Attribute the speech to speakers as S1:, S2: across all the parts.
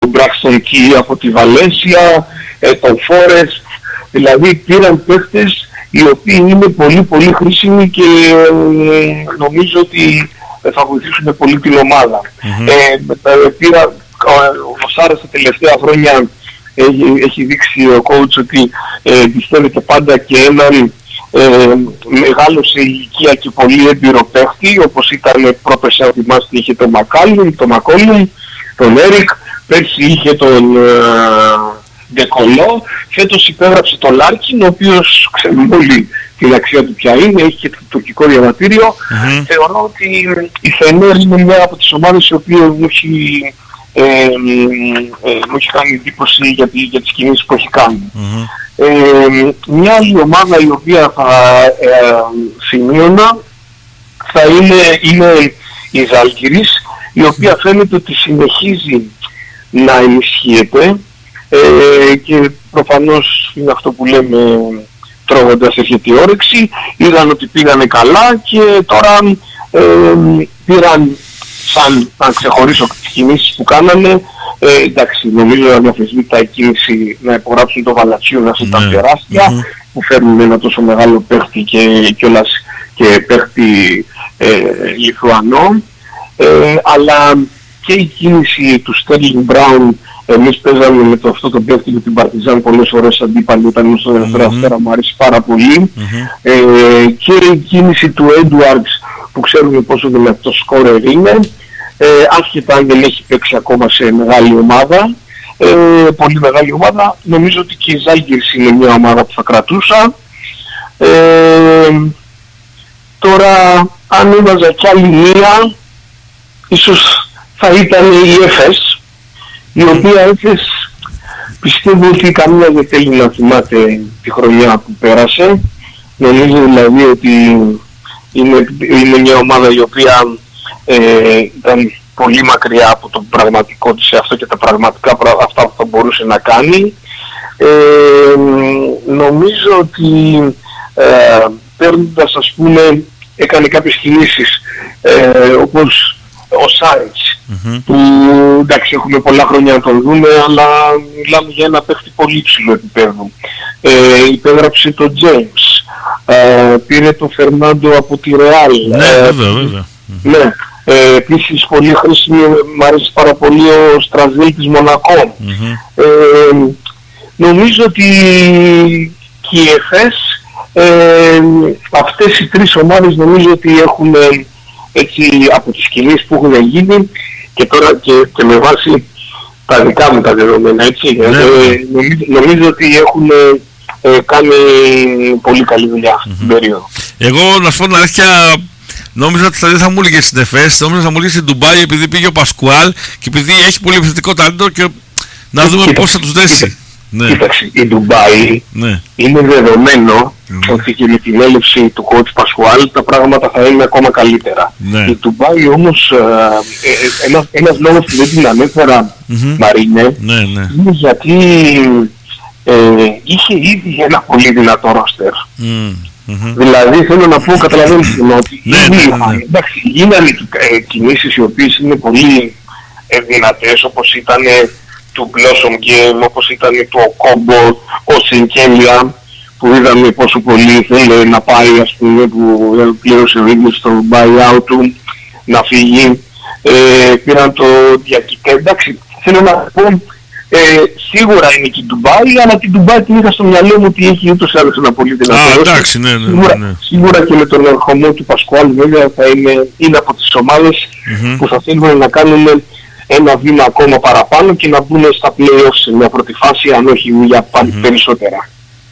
S1: τον Braxton Key από τη Βαλένσια, τον Forest, δηλαδή πήραν παίχτες οι οποίοι είναι πολύ πολύ χρήσιμοι και νομίζω ότι θα βοηθήσουν πολύ την ομάδα. Ο Σάρας τα τελευταία χρόνια έχει δείξει ο coach ότι πιστεύετε πάντα και έναν μεγάλο σε ηλικία και πολύ έμπειρο παίχτη, όπως ήταν πρόπερσι, αν θυμάστε, είχε τον Μακόλουμ, τον Έρικ, πέρσι είχε τον Ντεκολό, φέτος υπέγραψε τον Λάρκιν, ο οποίος ξέρουμε όλοι την αξία του ποια είναι, έχει και το τουρκικό διαβατήριο. Θεωρώ ότι η Φενέρ είναι μια από τις ομάδες οι οποίες μου έχει κάνει εντύπωση για τις κινήσεις που έχει κάνει. Μια άλλη ομάδα η οποία θα σημείωνα θα είναι η Ζάλγκιρις, η οποία φαίνεται ότι συνεχίζει να ενισχύεται και προφανώς είναι αυτό που λέμε τρώγοντας έρχεται η όρεξη. Είδαν ότι πήγανε καλά και τώρα πήραν, σαν να ξεχωρίσω τις κινήσεις που κάνανε, εντάξει, νομίζω αδιαφεσβήτητα η κίνηση να υπογράψουν το Valanciunas ήταν τεράστια, που φέρνουν ένα τόσο μεγάλο παίχτη και κιόλας και παίχτη Λιθουανό, αλλά και η κίνηση του Sterling Brown. Εμείς παίζαμε με αυτό το παίχτη με την Παρτιζάν πολλές φορές αντίπαλοι όταν ήμουν στον Ερυθρό Αστέρα, μου αρέσει πάρα πολύ. Και η κίνηση του Edwards, που ξέρουμε πόσο δυνατός σκόρερ είναι, άσχετα αν δεν έχει παίξει ακόμα σε μεγάλη ομάδα, πολύ μεγάλη ομάδα, νομίζω ότι και η Ζάλγκιρις είναι μια ομάδα που θα κρατούσα. Τώρα, αν έβαζα κι άλλη μία, ίσως θα ήταν η Εφές, η οποία Εφές πιστεύω ότι καμία δεν θέλει να θυμάται τη χρονιά που πέρασε. Νομίζω δηλαδή ότι είναι μια ομάδα η οποία ήταν πολύ μακριά από το πραγματικό της αυτό και τα πραγματικά αυτά που θα μπορούσε να κάνει. Νομίζω ότι παίρνοντας, ας πούμε, έκανε κάποιες κινήσεις όπως ο Σάριτς, που εντάξει έχουμε πολλά χρόνια να τον δούμε, αλλά μιλάμε για ένα παίχτη πολύ υψηλό επίπεδο. Υπέγραψε τον James, πήρε τον Φερνάντο από τη Ρεάλ.
S2: Βέβαια.
S1: Ναι. Επίσης πολύ χρήσιμη, μου αρέσει πάρα πολύ ο Στραζέλ της Μονακό. Νομίζω ότι και οι Εφές, αυτές οι τρεις ομάδες νομίζω ότι έχουν έτσι από τις κινήσεις που έχουν γίνει και τώρα και με βάση τα δικά μου τα δεδομένα, έτσι, νομίζω ότι έχουν κάνει πολύ καλή δουλειά αυτή την περίοδο.
S2: Εγώ να σου πω την αλήθεια, νόμιζα ότι δεν θα μου έλεγε στην Εφές, νόμιζα θα μου έλεγε στην Ντουμπάι επειδή πήγε ο Πασκουάλ και επειδή έχει πολύ επιθετικό ταλέντο και να δούμε πώς θα τους δέσει.
S1: Κοίταξε, η Ντουμπάι είναι δεδομένο ότι και με την έλευση του coach Πασχουάλ τα πράγματα θα είναι ακόμα καλύτερα. Η Ντουμπάι όμως, ένας λόγος που δεν την ανέφερα, Μαρίνε, είναι γιατί είχε ήδη ένα πολύ δυνατό ρόστερ. Δηλαδή θέλω να πω, καταλαβαίνεις ότι εντάξει, γίνανε κινήσεις οι οποίες είναι πολύ δυνατές, όπως ήταν του Blossom Game, όπως ήταν του Okombo, ο Σινκέλια, που είδαμε πόσο πολύ θέλει να πάει, ας πούμε, που πλήρωσε ο ίδιος στο buyout του, να φύγει. Πήραν το Διακητέ. Εντάξει, θέλω να πω, σίγουρα είναι και η Ντουμπάι, αλλά την Ντουμπάι την είχα στο μυαλό μου ότι έχει ούτως ή άλλως ένα πολύ δυνατό.
S2: Εντάξει,
S1: σίγουρα και με τον ερχομό του Πασκουάλ βέβαια θα είναι από τις ομάδες που θα θέλουν να κάνουν ένα βήμα ακόμα παραπάνω και να μπουν στα play-offs σε μια πρώτη φάση, αν όχι για περισσότερα.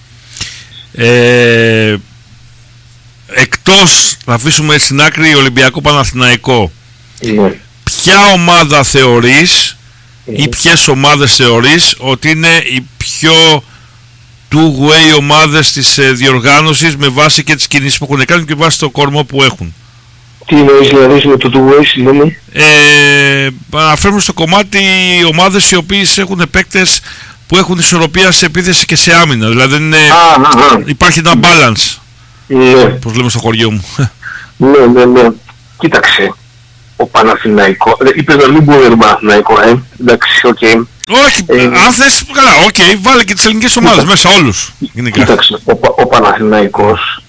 S2: Εκτός, να αφήσουμε στην άκρη Ολυμπιακό Παναθηναϊκό, ποια ομάδα θεωρείς ή ποιες ομάδες θεωρείς ότι είναι οι πιο two-way ομάδες της διοργάνωσης με βάση και τις κινήσεις που έχουν κάνει και με βάση το κορμό που έχουν?
S1: Τι εννοείς δηλαδή με το two-way, συγγνώμη?
S2: Αναφέρουμε στο κομμάτι ομάδες οι οποίες έχουν παίκτες που έχουν ισορροπία σε επίθεση και σε άμυνα. Δηλαδή υπάρχει ένα balance, πώς λέμε στο χωριό μου.
S1: Ναι. Κοίταξε. ο Παναθηναϊκός, είπες να μην μπορεί ο Παναθηναϊκό, εντάξει, οκ.
S2: Όχι, αν θες, καλά, οκ, βάλε και τις ελληνικές ομάδες μέσα όλους.
S1: Κοίταξε, ο Παναθηναϊκός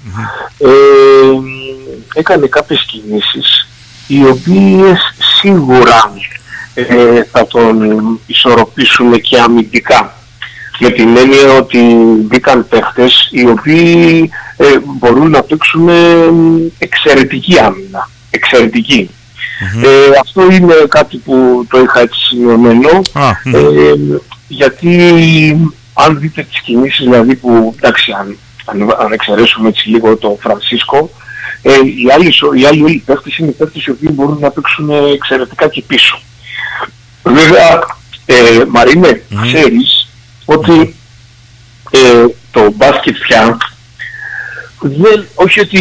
S1: έκανε κάποιες κινήσεις οι οποίες σίγουρα θα τον ισορροπήσουν και αμυντικά. Με την έννοια ότι μπήκαν παίχτες οι οποίοι μπορούν να παίξουν εξαιρετική άμυνα. Εξαιρετική. Αυτό είναι κάτι που το είχα έτσι σημειωμένο, γιατί αν δείτε τις κινήσεις, δηλαδή που, εντάξει, αν εξαιρέσουμε έτσι λίγο το Φρανσίσκο, οι άλλοι όλοι παίχτες είναι παίχτες οι οποίοι μπορούν να παίξουν εξαιρετικά και πίσω. Βέβαια, Μαρίνε, ξέρεις ότι το μπάσκετ πια όχι ότι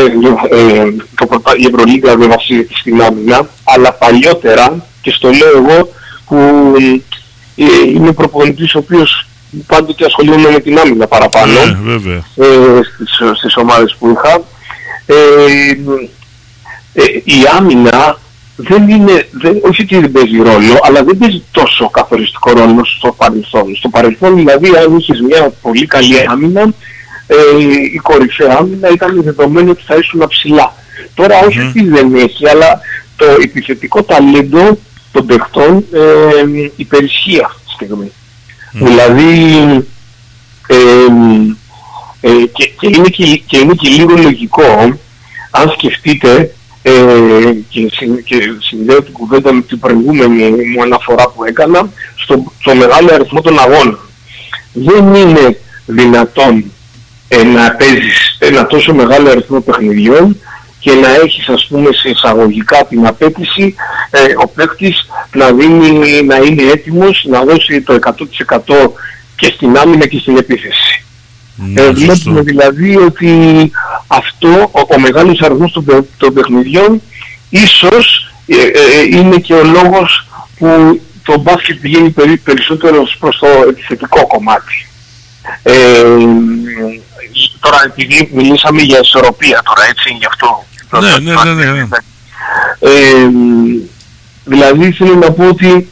S1: η Ευρωλίγκα δεν βασίζεται στην άμυνα, αλλά παλιότερα, και στο λέω εγώ που είμαι προπονητής ο οποίος πάντοτε ασχολούμαι με την άμυνα παραπάνω, στις ομάδες που είχα, η άμυνα δεν είναι, όχι ότι δεν παίζει ρόλο, αλλά δεν παίζει τόσο καθοριστικό ρόλο στο παρελθόν. Στο παρελθόν δηλαδή, αν είχες μια πολύ καλή άμυνα, η κορυφαία άμυνα ήταν δεδομένο ότι θα ήσουν ψηλά. Τώρα όχι ότι δεν έχει, αλλά το επιθετικό ταλέντο των παιχτών υπερισχύει αυτή τη στιγμή. Δηλαδή, και είναι και λίγο λογικό, αν σκεφτείτε, και συνδέω την κουβέντα με την προηγούμενη μου αναφορά που έκανα, στο μεγάλο αριθμό των αγώνων. Δεν είναι δυνατόν να παίζεις ένα τόσο μεγάλο αριθμό παιχνιδιών και να έχεις, ας πούμε, σε εισαγωγικά την απέτηση ο παίκτης να είναι έτοιμος να δώσει το 100% και στην άμυνα και στην επίθεση. Βλέπουμε δηλαδή ότι αυτό, ο μεγάλος αριθμός των παιχνιδιών ίσως είναι και ο λόγος που το μπάσκετ πηγαίνει περισσότερο προς το επιθετικό κομμάτι. Τώρα επειδή μιλήσαμε για ισορροπία τώρα, έτσι, γι' αυτό.
S2: Ναι.
S1: Δηλαδή θέλω να πω ότι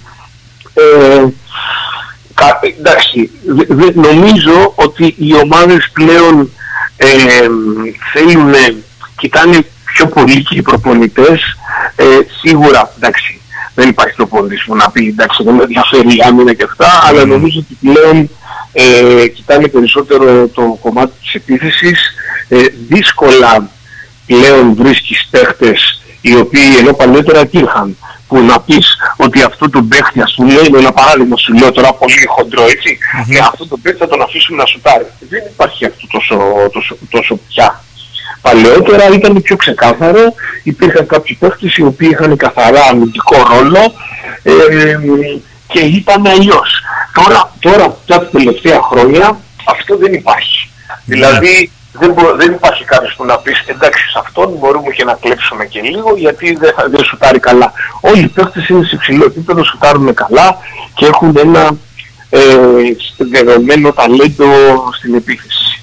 S1: εντάξει, νομίζω ότι οι ομάδες πλέον θέλουν, κοιτάνε πιο πολύ και οι προπονητές, σίγουρα, εντάξει, δεν υπάρχει προπονητής που να πει, εντάξει, δεν με ενδιαφέρει η άμυνα και αυτά, αλλά νομίζω ότι πλέον κοιτάνε περισσότερο το κομμάτι της επίθεσης. Δύσκολα πλέον βρίσκεις παίχτες οι οποίοι, ενώ παλιότερα υπήρχαν, που να πεις ότι αυτό το παίχτη, ας πούμε, είναι ένα παράδειγμα, σου λέω τώρα πολύ χοντρό, έτσι, αυτό το παίχτη θα τον αφήσουμε να σουτάρει. Δεν υπάρχει αυτό τόσο πια. Παλαιότερα ήταν πιο ξεκάθαρο, υπήρχαν κάποιοι παίχτες οι οποίοι είχαν καθαρά αμυντικό ρόλο και ήταν αλλιώς. Τώρα τα τελευταία χρόνια αυτό δεν υπάρχει. Δηλαδή δεν υπάρχει κάποιος που να πεις, εντάξει, σε αυτόν μπορούμε και να κλέψουμε και λίγο γιατί δεν σουτάρει καλά. Όλοι οι παίχτες είναι σε υψηλό επίπεδο, σουτάρουν καλά και έχουν ένα δεδομένο ταλέντο στην επίθεση.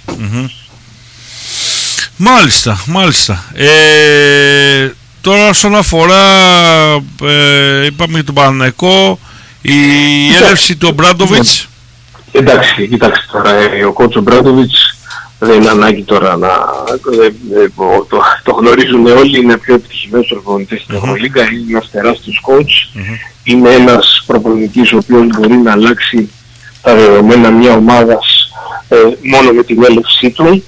S2: Μάλιστα. Τώρα όσον αφορά, είπαμε για τον Παναθηναϊκό, η έλευση του Ομπράντοβιτς.
S1: Εντάξει, κοιτάξτε τώρα, ο κότσο Ομπράντοβιτς δεν είναι ανάγκη τώρα να... το γνωρίζουν όλοι, είναι πιο επιτυχημένος προπονητής στην Ευρωλίγκα, είναι ένας τεράστιος coach, είναι ένας προπονητής ο οποίος μπορεί να αλλάξει τα δεδομένα μια ομάδας μόνο με την έλευσή του.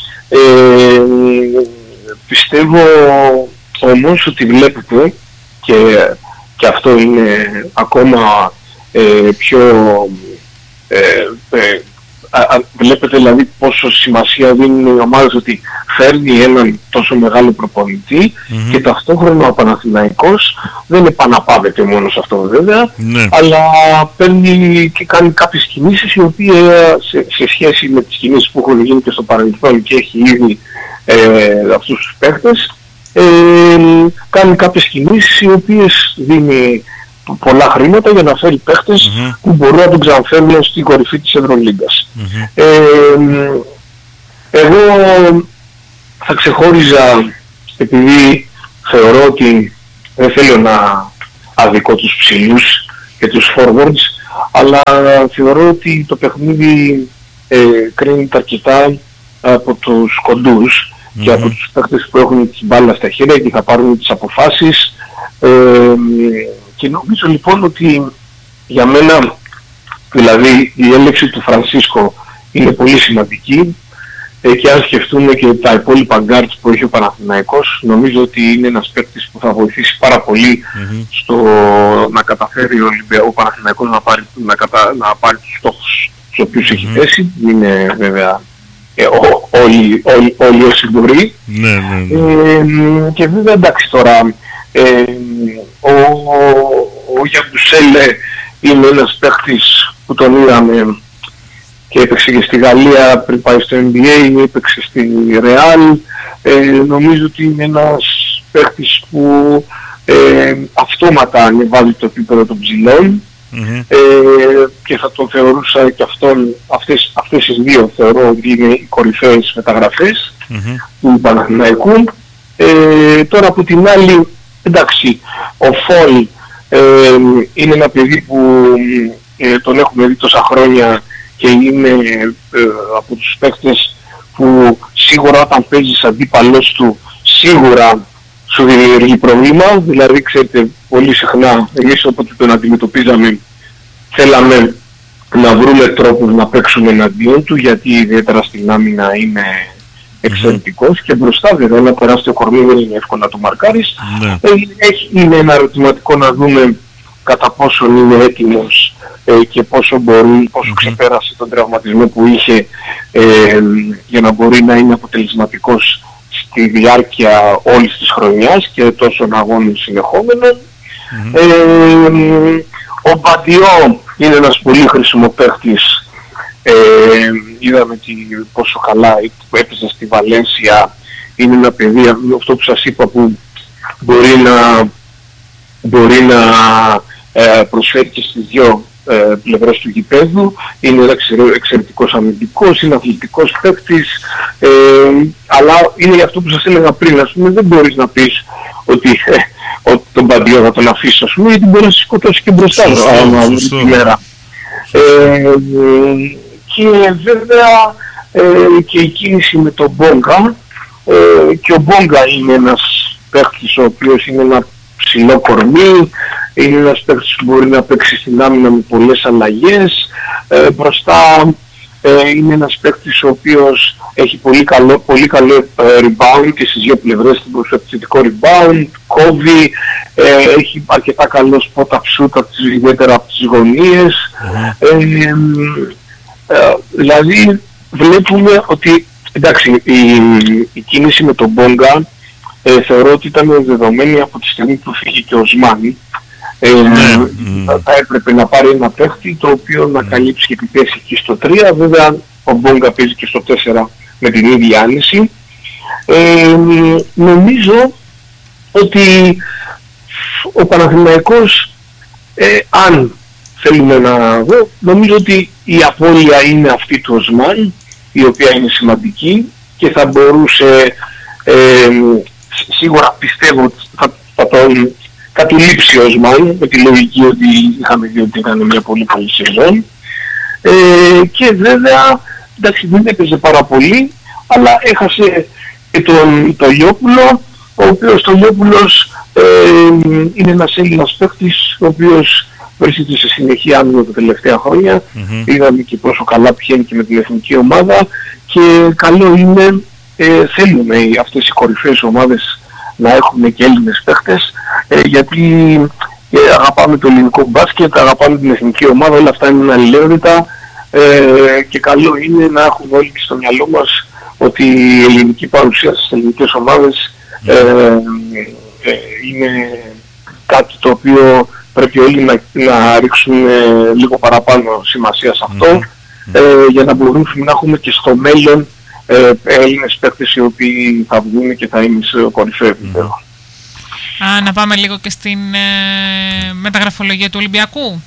S1: Πιστεύω όμως ότι βλέπετε και αυτό είναι ακόμα πιο βλέπετε δηλαδή πόσο σημασία δίνουν οι ομάδες ότι φέρνει έναν τόσο μεγάλο προπονητή και ταυτόχρονα ο Παναθηναϊκός δεν επαναπάβεται μόνο σε αυτό βέβαια, αλλά παίρνει και κάνει κάποιες κινήσεις οι οποίες σε σχέση με τις κινήσεις που έχουν γίνει και στο παρελθόν και έχει ήδη αυτούς τους παίχτες, κάνει κάποιες κινήσεις οι οποίες δίνει πολλά χρήματα για να φέρει παίχτες που μπορούν να τον ξαναφέρουν στην κορυφή της Ευρωλίγκας. Εγώ θα ξεχώριζα, επειδή θεωρώ ότι Δεν θέλω να αδικώ τους ψηλούς και τους forwards, αλλά θεωρώ ότι το παιχνίδι κρίνεται αρκετά από τους κοντούς και από τους παίκτες που έχουν τις μπάλα στα χέρια και θα πάρουν τις αποφάσεις, και νομίζω λοιπόν ότι για μένα, δηλαδή, η έλεξη του Φρανσίσκο είναι πολύ σημαντική, και αν σκεφτούμε και τα υπόλοιπα γκάρτς που έχει ο Παναθηναϊκός, νομίζω ότι είναι ένας παίκτης που θα βοηθήσει πάρα πολύ στο να καταφέρει ο Παναθηναϊκός να πάρει τους στόχους τους οποίους έχει θέσει. Είναι βέβαια όλοι όσοι μπορεί. Και βέβαια εντάξει τώρα, ο Γιαντουσέλε είναι ένας παίκτης που τον είδαμε και έπαιξε και στη Γαλλία πριν πάει στο NBA, έπαιξε στη Real. Νομίζω ότι είναι ένας παίκτης που αυτόματα ανεβάζει το επίπεδο των ψηλών, και θα τον θεωρούσα και αυτές τις δύο θεωρώ ότι είναι οι κορυφαίες μεταγραφές του Παναθηναϊκού. Τώρα από την άλλη, εντάξει, ο Φόλ είναι ένα παιδί που τον έχουμε δει τόσα χρόνια και είναι από τους παίκτες που σίγουρα όταν παίζεις αντίπαλος του σίγουρα σου δημιουργεί πρόβλημα. Δηλαδή ξέρετε, πολύ συχνά εμείς όποτε τον αντιμετωπίζαμε θέλαμε να βρούμε τρόπους να παίξουμε εναντίον του, γιατί ιδιαίτερα στην άμυνα είναι εξαιρετικός και μπροστά βέβαια ένα τεράστιο κορμί δεν είναι εύκολο να το μαρκάρεις. Είναι ένα ερωτηματικό να δούμε κατά πόσον είναι έτοιμος και πόσο ξεπέρασε τον τραυματισμό που είχε, για να μπορεί να είναι αποτελεσματικός στη διάρκεια όλης της χρονιάς και τόσων αγώνων συνεχόμενων. Ο Μπαντιό είναι ένας πολύ χρήσιμο παίχτης. Είδαμε πόσο καλά έπαιζε στη Βαλένσια. Είναι ένα παιδί, αυτό που σας είπα, που μπορεί να προσφέρει και στις δύο πλευρές του γηπέδου. Είναι ένας εξαιρετικός αμυντικός, είναι αθλητικός παίκτης, αλλά είναι αυτό που σας έλεγα πριν, ας πούμε, δεν μπορείς να πεις ότι τον Μπαντιό θα τον αφήσεις, ας πούμε, γιατί μπορεί να σε σκοτώσει και μπροστά τη μέρα. Και βέβαια και η κίνηση με τον Μπόγκα, και ο Μπόγκα είναι ένας παίκτης ο οποίος είναι ένα ψηλό κορμί, είναι ένας παίκτης που μπορεί να παίξει στην άμυνα με πολλές αλλαγές, μπροστά είναι ένας παίκτης ο οποίος έχει πολύ καλό rebound και στις δύο πλευρές, την προσωπικό rebound, κόβει, έχει αρκετά καλό spot up shoot, ιδιαίτερα από τις γωνίες. Δηλαδή βλέπουμε ότι, εντάξει, η κίνηση με τον Μπόγκα θεωρώ ότι ήταν δεδομένη από τη στιγμή που φύγει και ο Οσμάνι. Θα έπρεπε να πάρει ένα παίχτη το οποίο να καλύψει και τη θέση εκεί στο 3. Βέβαια ο Μπόγκα παίζει και στο 4 με την ίδια άνεση. Νομίζω ότι ο Παναθηναϊκός, αν θέλουμε να δω, νομίζω ότι η απώλεια είναι αυτή του Οσμάν, η οποία είναι σημαντική και θα μπορούσε, σίγουρα πιστεύω ότι θα του λείψει ο Οσμάν, με τη λογική ότι είχαμε δει ότι ήταν μια πολύ καλή σεζόν, και βέβαια, εντάξει, δεν έπαιζε πάρα πολύ, αλλά έχασε και τον Λιόπουλο, ο οποίος τον Λιόπουλος είναι ένας Έλληνας παίκτης, ο οποίος βρίσκεται σε συνεχή άμυνα τα τελευταία χρόνια. Είδαμε και πόσο καλά πηγαίνει και με την εθνική ομάδα, και καλό είναι, θέλουμε αυτές οι κορυφαίες ομάδες να έχουν και Έλληνες παίκτες, γιατί αγαπάμε το ελληνικό μπάσκετ, αγαπάμε την εθνική ομάδα, όλα αυτά είναι αλληλένδετα, και καλό είναι να έχουμε όλοι στο μυαλό μας ότι η ελληνική παρουσία στις ελληνικές ομάδες είναι κάτι το οποίο πρέπει όλοι να ρίξουν λίγο παραπάνω σημασία σε αυτό, για να μπορούμε να έχουμε και στο μέλλον Έλληνες παίκτες οι οποίοι θα βγουν και θα είναι σε κορυφαίο επίπεδο.
S3: Να πάμε λίγο και στην μεταγραφολογία του Ολυμπιακού.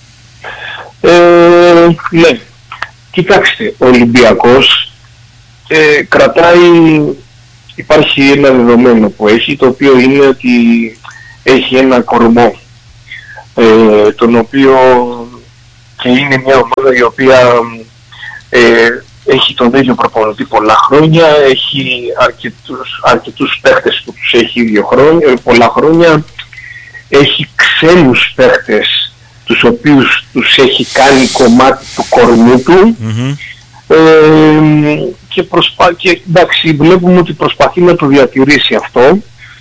S1: Ναι, κοιτάξτε, ο Ολυμπιακός κρατάει, υπάρχει ένα δεδομένο που έχει, το οποίο είναι ότι έχει ένα κορμό, τον οποίο και είναι μια ομάδα η οποία έχει τον ίδιο προπονητή πολλά χρόνια, έχει αρκετούς παίχτες που τους έχει πολλά χρόνια, έχει ξένους παίχτες τους οποίους τους έχει κάνει κομμάτι του κορμού του, και εντάξει, βλέπουμε ότι προσπαθεί να το διατηρήσει αυτό.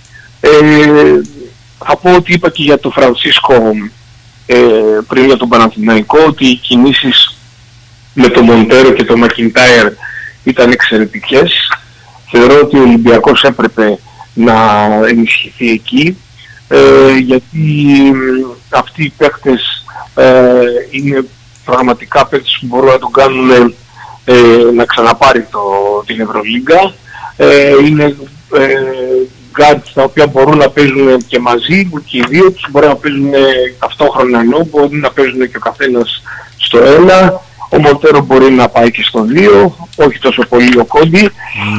S1: Θα πω ότι είπα και για τον Φρανσίσκο πριν για τον Παναθηναϊκό, ότι οι κινήσεις με τον Μοντέρο και τον Μακιντάιρ ήταν εξαιρετικές. Θεωρώ ότι ο Ολυμπιακός έπρεπε να ενισχυθεί εκεί, γιατί αυτοί οι παίκτες είναι πραγματικά παίκτες που μπορούν να τον κάνουν να ξαναπάρει την Ευρωλίγκα. Είναι guards τα οποία μπορούν να παίζουν και μαζί, και οι δύο τους μπορούν να παίζουν ταυτόχρονα, ενώ μπορεί να παίζουν και ο καθένας στο ένα. Ο Μοντέρο μπορεί να πάει και στο 2, όχι τόσο πολύ ο Κόντι.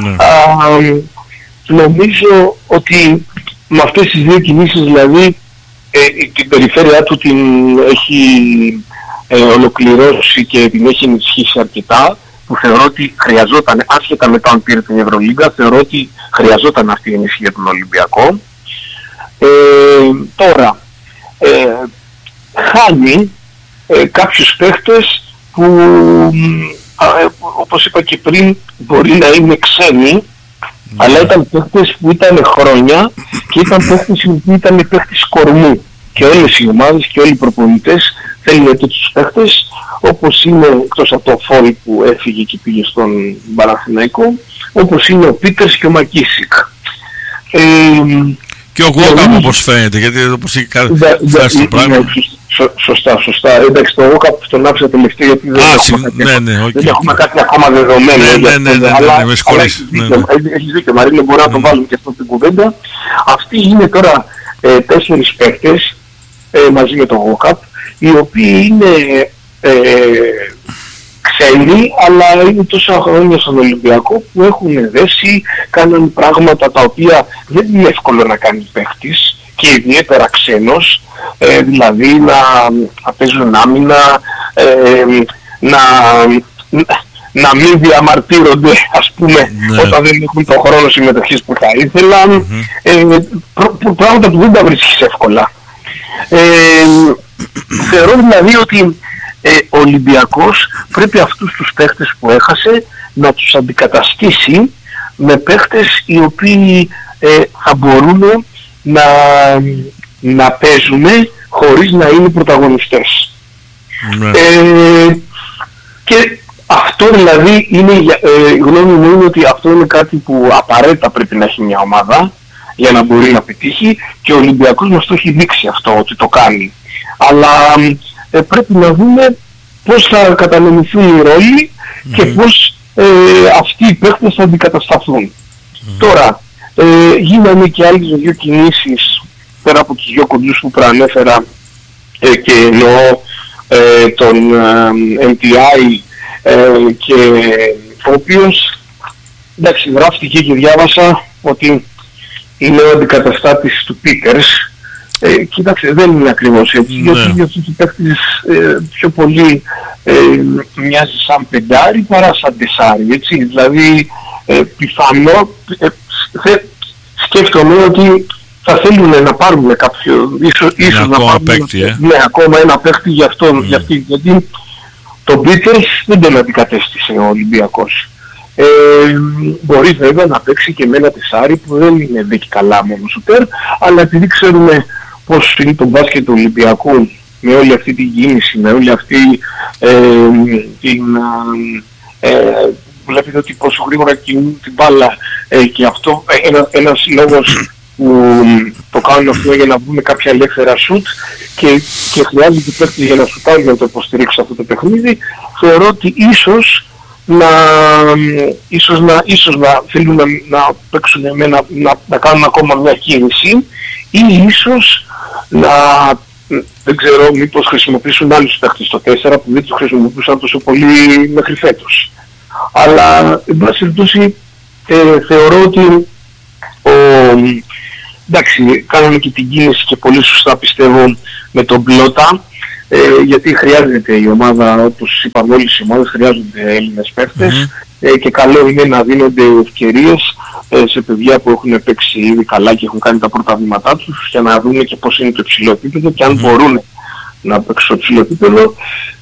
S1: Νομίζω ότι με αυτές τις δύο κινήσεις, δηλαδή την περιφέρειά του την έχει ολοκληρώσει και την έχει ενισχύσει αρκετά, που θεωρώ ότι χρειαζόταν, άσχετα μετά αν πήρε την Ευρωλίγκα, θεωρώ ότι χρειαζόταν αυτή η ενίσχυση για τον Ολυμπιακό. Τώρα, χάνει κάποιους παίχτες που, όπως είπα και πριν, μπορεί να είναι ξένοι, αλλά ήταν παίχτες που ήταν χρόνια και ήταν παίχτες που ήταν παίχτες κορμού. Και όλες οι ομάδες και όλοι οι προπονητές θέλουν τέτοιους παίχτες, όπως είναι, εκτός από το Φόλ που έφυγε και πήγε στον Παναθηναϊκό, όπως είναι ο Πίτερς και ο Μακίσικ.
S2: Και ο Γόκαπ, όπως φαίνεται, γιατί όπως έχει φτάσει το πράγμα.
S1: Σωστά. Εντάξει, το Γόκαπ τον άφησα τελευταίο, γιατί δεν έχουμε κάτι ακόμα δεδομένο.
S2: Ναι, με συγχωρείς.
S1: Έχεις δίκιο, Μαρίνο, μπορούμε να το βάλουμε και αυτό στην κουβέντα. Αυτοί είναι τώρα 4 παίκτες μαζί με τον Γόκαπ, οι οποίοι είναι ξένοι, αλλά είναι τόσα χρόνια στον Ολυμπιακό που έχουν δέσει, κάνουν πράγματα τα οποία δεν είναι εύκολο να κάνει παίχτης, και ιδιαίτερα ξένος, δηλαδή να παίζουν άμυνα, να μην διαμαρτύρονται, ας πούμε, όταν δεν έχουν τον χρόνο συμμετοχής που θα ήθελαν, πράγματα που δεν τα βρίσκεις εύκολα. Θεωρώ δηλαδή ότι ο Ολυμπιακός πρέπει αυτούς τους παίχτες που έχασε να τους αντικαταστήσει με παίχτες οι οποίοι θα μπορούν να παίζουν χωρίς να είναι πρωταγωνιστές. Και αυτό δηλαδή είναι, η γνώμη μου είναι ότι αυτό είναι κάτι που απαραίτητα πρέπει να έχει μια ομάδα για να μπορεί να πετύχει, και ο Ολυμπιακός μας το έχει δείξει αυτό, ότι το κάνει. Αλλά πρέπει να δούμε πώς θα κατανεμηθούν οι ρόλοι και πώς αυτοί οι παίχτες θα αντικατασταθούν. Τώρα, γίνανε και άλλες 2 κινήσεις πέρα από τους 2 κοντούς που προανέφερα, και εννοώ τον MTI, και ο οποίος, εντάξει, γράφτηκε και διάβασα ότι είναι ο αντικαταστάτης του Πίτερς. Κοίταξε, δεν είναι ακριβώς έτσι, γιατί αυτός ο παίκτης πιο πολύ μοιάζει σαν πεντάρι παρά σαν τεσάρι, έτσι. Δηλαδή πιθανό, σκέφτομαι ότι θα θέλουν να πάρουν κάποιο, ίσως να πάρουν παίκτη, ακόμα ένα παίκτη για αυτόν, γιατί τον Πίτερς δεν τον αντικατέστησε ο Ολυμπιακός. Μπορεί βέβαια να παίξει και με ένα τεσάρι που δεν είναι δίκη καλά μόνο σουτέρ, αλλά επειδή ξέρουμε πώς είναι το μπάσκετ του Ολυμπιακού, με όλη αυτή την κίνηση, με όλη αυτή βλέπετε ότι πόσο γρήγορα κινούν την μπάλα, και αυτό ένας λόγος που το κάνουν αυτό για να βγουν κάποια ελεύθερα σουτ, και χρειάζεται παίκτης για να σουτάρει για να το υποστηρίξει αυτό το παιχνίδι. Θεωρώ ότι ίσως να θέλουν να παίξουν να κάνουν ακόμα μια κίνηση, ή ίσως δεν ξέρω, μήπως χρησιμοποιήσουν άλλους παίκτες στο 4 που δεν τους χρησιμοποιούσαν τόσο πολύ μέχρι φέτος. Αλλά εν πάση περιπτώσει θεωρώ ότι εντάξει, κάνανε και την κίνηση και πολύ σωστά πιστεύω με τον Πλότα, γιατί χρειάζεται η ομάδα, όπως είπαν όλες οι ομάδες, χρειάζονται Έλληνες παίκτες, και καλό είναι να δίνονται ευκαιρίες σε παιδιά που έχουν παίξει ήδη καλά και έχουν κάνει τα πρώτα βήματά τους, για να δουν και πώς είναι το υψηλό επίπεδο και αν μπορούν να παίξουν στο υψηλό επίπεδο.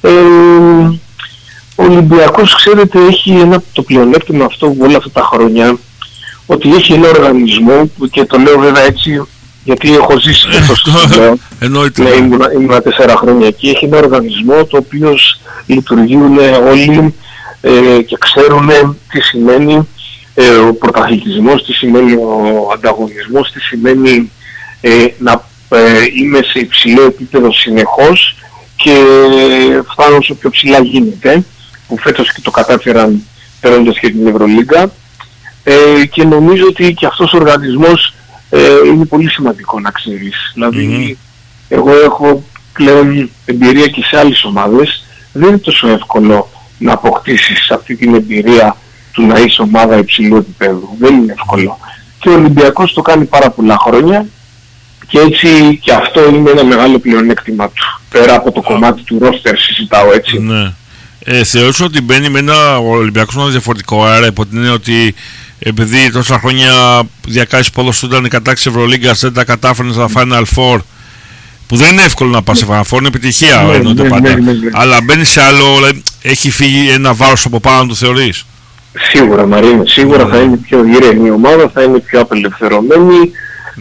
S1: Ο Ολυμπιακός, ξέρετε, έχει το πλεονέκτημα αυτό όλα αυτά τα χρόνια, ότι έχει ένα οργανισμό, και το λέω βέβαια έτσι γιατί έχω ζήσει και αυτό στο Στυλό, ήμουν 4 χρόνια εκεί, έχει ένα οργανισμό το οποίο λειτουργούν όλοι και ξέρουν τι σημαίνει ο πρωταθλητισμός, τι σημαίνει ο ανταγωνισμός, τι σημαίνει να είμαι σε υψηλό επίπεδο συνεχώς και φτάνω όσο πιο ψηλά γίνεται, που φέτος και το κατάφεραν παίρνοντας και την Ευρωλίγκα, και νομίζω ότι και αυτός ο οργανισμός είναι πολύ σημαντικό να ξέρεις. Δηλαδή, εγώ έχω πλέον εμπειρία και σε άλλες ομάδες, δεν είναι τόσο εύκολο να αποκτήσεις αυτή την εμπειρία του να είσαι ομάδα υψηλού επίπεδου. Δεν είναι εύκολο. Και ο Ολυμπιακός το κάνει πάρα πολλά χρόνια και έτσι και αυτό είναι ένα μεγάλο πλεονέκτημα του. Πέρα από το κομμάτι του ρόστερ συζητάω, έτσι.
S2: Ναι. Θεωρούσα ότι μπαίνει με ένα Ολυμπιακός ένα διαφορετικό αέρα, υπό την έννοια ότι επειδή τόσα χρόνια διακάσεις ποδόσφαιρο ήταν η κατάκτηση Ευρωλίγκας, δεν τα κατάφερνες στα Final Four, που δεν είναι εύκολο να πας σε Final Four, είναι επιτυχία εννοείται πάντα. Αλλά μπαίνει σε άλλο, δηλαδή, έχει φύγει ένα βάρος από πάνω, το θεωρείς?
S1: Σίγουρα, Μαρίνο, σίγουρα θα είναι πιο ήρεμη η ομάδα, θα είναι πιο απελευθερωμένη.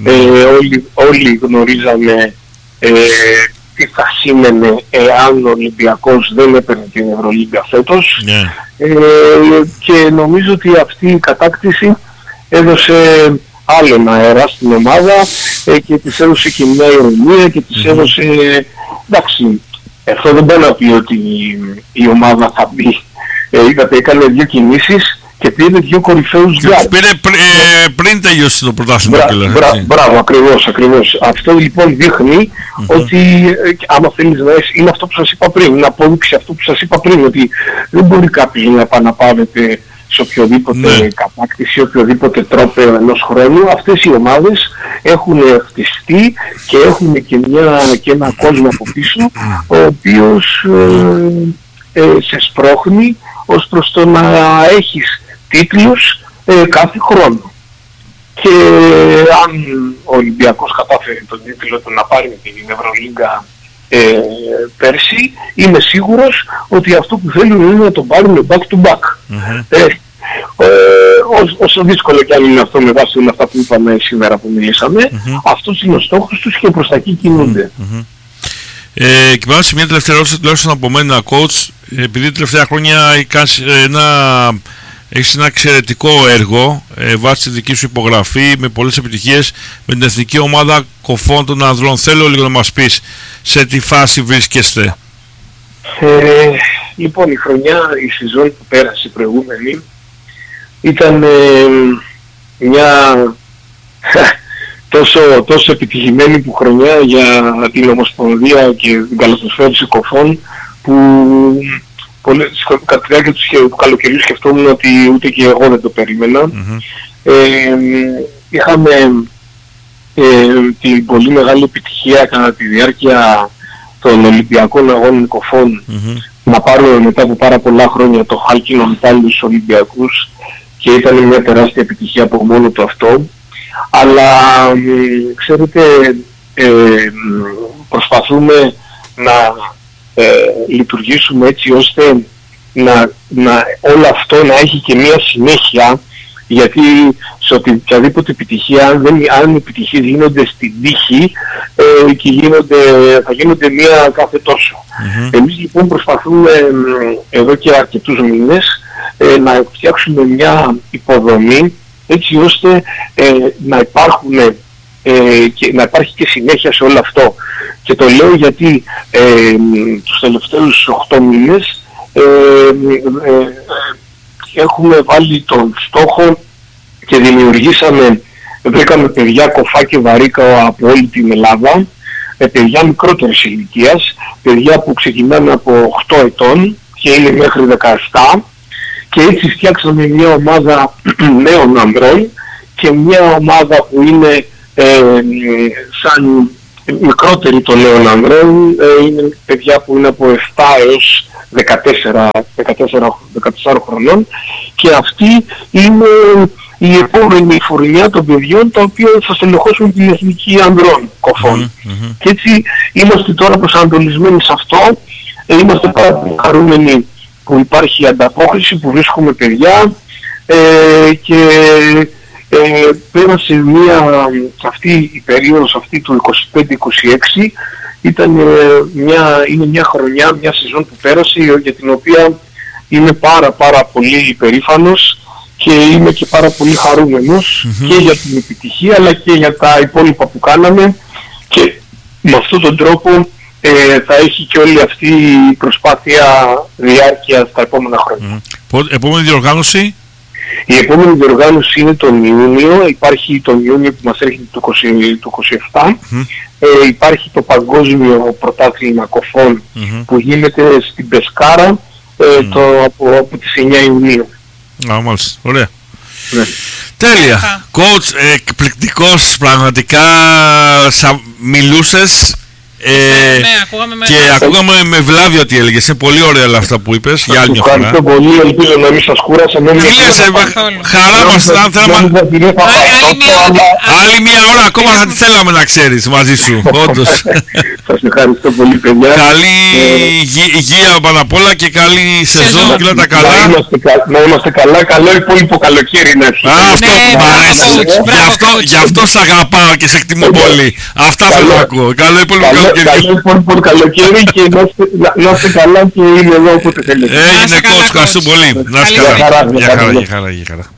S1: Όλοι γνωρίζαμε τι θα σήμαινε εάν ο Ολυμπιακός δεν έπαιρνε την Ευρωλίγκα φέτος. Και νομίζω ότι αυτή η κατάκτηση έδωσε άλλον αέρα στην ομάδα και της έδωσε και μια ηρωνία και της έδωσε... Εντάξει, αυτό δεν μπορεί να πει ότι η ομάδα θα μπει. Είδατε, έκανε 2 κινήσεις και πήρε 2 κορυφαίους γκάρ.
S2: Πήρε πριν τελειώσει το πρωτάθλημα.
S1: Μπράβο, ακριβώς. Αυτό λοιπόν δείχνει ότι άμα θέλεις να είσαι, είναι αυτό που σας είπα πριν, είναι απόδειξη αυτό που σας είπα πριν, ότι δεν μπορεί κάποιος να επαναπάβεται σε οποιοδήποτε κατάκτηση, οποιοδήποτε τρόπαιο ενός χρόνου. Αυτές οι ομάδες έχουν χτιστεί και έχουν και ένα κόσμο από πίσω, ο οποίος σε σπρώχνει ως προς το να έχεις τίτλους κάθε χρόνο. Και αν ο Ολυμπιακός κατάφερε τον τίτλο του να πάρει με την Ευρωλίγκα πέρσι, είμαι σίγουρος ότι αυτό που θέλουν είναι να τον πάρουν back to back. Όσο δύσκολο κι αν είναι αυτό με βάση όλα αυτά που είπαμε σήμερα που μιλήσαμε, αυτός είναι ο στόχος τους και προς τα εκεί κινούνται.
S2: Και πάνω σε μια τελευταία ερώτηση, τουλάχιστον από μένα, coach, επειδή τελευταία χρόνια έχεις ένα εξαιρετικό έργο βάσει τη δική σου υπογραφή με πολλές επιτυχίες με την εθνική ομάδα κοφών των ανδρών. Θέλω λίγο να μας πεις σε τι φάση βρίσκεστε.
S1: Λοιπόν, η χρονιά, η σεζόν που πέρασε η προηγούμενη ήταν μια τόσο επιτυχημένη που χρονιά για την Ομοσπονδία και την καλαθοσφαίριση κοφών, που κατά τη διάρκεια του καλοκαιριού σκεφτόμουν ότι ούτε και εγώ δεν το περίμενα. Είχαμε την πολύ μεγάλη επιτυχία κατά τη διάρκεια των Ολυμπιακών Αγώνων Κοφών να πάρουμε μετά από πάρα πολλά χρόνια το χάλκινο μετάλλιο στους Ολυμπιακούς και ήταν μια τεράστια επιτυχία από μόνο του αυτό. Αλλά ξέρετε, προσπαθούμε να λειτουργήσουμε έτσι ώστε να όλο αυτό να έχει και μια συνέχεια, γιατί σε οποιαδήποτε επιτυχία, αν οι επιτυχίες γίνονται στην τύχη και θα γίνονται μία κάθε τόσο. Εμείς λοιπόν προσπαθούμε εδώ και αρκετούς μήνες να φτιάξουμε μια υποδομή έτσι ώστε να υπάρχει και συνέχεια σε όλο αυτό. Και το λέω γιατί τους τελευταίους 8 μήνες έχουμε βάλει τον στόχο και βρήκαμε παιδιά κοφά και βαρίκα από όλη την Ελλάδα, παιδιά μικρότερης ηλικίας, παιδιά που ξεκινάνε από 8 ετών και είναι μέχρι 17, και έτσι φτιάξαμε μια ομάδα νέων ανδρών και μια ομάδα που είναι σαν μικρότεροι των νέων ανδρών, είναι παιδιά που είναι από 7 έως 14 χρονών, και αυτή είναι η επόμενη φουρνιά των παιδιών τα οποία θα στελεχώσουν την εθνική ανδρών κοφών. Και έτσι είμαστε τώρα προσανατολισμένοι σε αυτό. Είμαστε πάρα πολύ χαρούμενοι που υπάρχει ανταπόκριση, που βρίσκουμε παιδιά, και πέρασε αυτή η περίοδος αυτή του 25-26 είναι μια χρονιά, μια σεζόν που πέρασε, για την οποία είμαι πάρα πολύ υπερήφανος και είμαι και πάρα πολύ χαρούμενος και για την επιτυχία αλλά και για τα υπόλοιπα που κάναμε, και με αυτόν τον τρόπο θα έχει και όλη αυτή η προσπάθεια διάρκεια στα επόμενα χρόνια.
S2: Επόμενη διοργάνωση?
S1: Η επόμενη διοργάνωση είναι τον Ιούνιο, υπάρχει τον Ιούνιο που μας έρχεται το 27, υπάρχει το Παγκόσμιο Πρωτάθλημα Κοφών που γίνεται στην Πεσκάρα από τις 9 Ιουνίου.
S2: Μάλιστα, ωραία. Ναι. Τέλεια. Coach, εκπληκτικός πραγματικά, μιλούσες. Και ακούγαμε με βλάβη ότι έλεγες. Είναι πολύ ωραία όλα αυτά που είπες. Για άλλη μια φορά.
S1: Ευχαριστώ πολύ, ελπίζω να μην σας κούρασα.
S2: Χαρά μας. Άλλη μια ώρα ακόμα θα τη θέλαμε να ξέρεις μαζί σου. Όντως.
S1: Σας ευχαριστώ πολύ, παιδιά.
S2: Καλή υγεία πάνω απ' όλα και καλή σεζόν και όλα τα καλά.
S1: Να είμαστε καλά. Καλό υπόλοιπο καλοκαίρι να έχει.
S2: Αυτό που μου αρέσει. Γι' αυτό σ' αγαπάω και σε εκτιμώ πολύ. Αυτά θέλω να ακούω. Καλό υπόλοιπο καλοκαίρι.
S1: Καλό υπόλοιπο καλοκαίρι και να είστε καλά και είμαι εδώ όποτε θέλετε.
S2: Έγινε coach, ευχαριστώ πολύ. Να είστε καλά. Γεια χαρά.